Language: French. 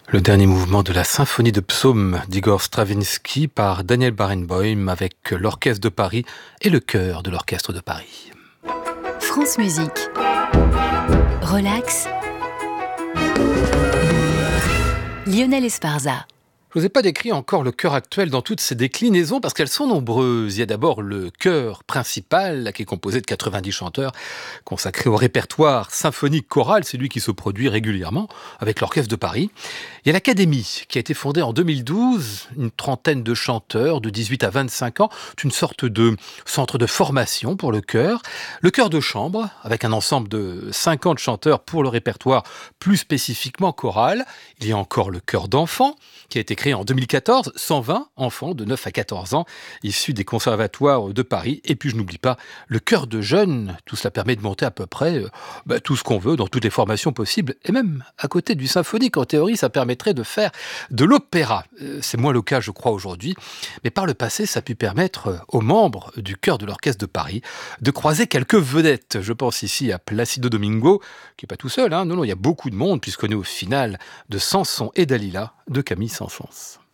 Le dernier mouvement de la symphonie de psaumes d'Igor Stravinsky par Daniel Barenboim avec l'Orchestre de Paris et le chœur de l'Orchestre de Paris. France Musique. Relax. Lionel Esparza. Je ne vous ai pas décrit encore le chœur actuel dans toutes ses déclinaisons parce qu'elles sont nombreuses. Il y a d'abord le chœur principal qui est composé de 90 chanteurs consacrés au répertoire symphonique choral. C'est lui qui se produit régulièrement avec l'Orchestre de Paris. Il y a l'Académie qui a été fondée en 2012, une trentaine de chanteurs de 18 à 25 ans. C'est une sorte de centre de formation pour le chœur. Le chœur de chambre avec un ensemble de 50 chanteurs pour le répertoire plus spécifiquement choral. Il y a encore le chœur d'enfants qui a été créé en 2014, 120 enfants de 9 à 14 ans, issus des conservatoires de Paris. Et puis je n'oublie pas le chœur de jeunes. Tout cela permet de monter à peu près tout ce qu'on veut dans toutes les formations possibles. Et même à côté du symphonique, en théorie, ça permettrait de faire de l'opéra. C'est moins le cas, je crois, aujourd'hui. Mais par le passé, ça a pu permettre aux membres du chœur de l'Orchestre de Paris de croiser quelques vedettes. Je pense ici à Placido Domingo, qui n'est pas tout seul. Non, il y a beaucoup de monde, puisqu'on est au final de Samson et Dalila de Camille Saint-Saëns.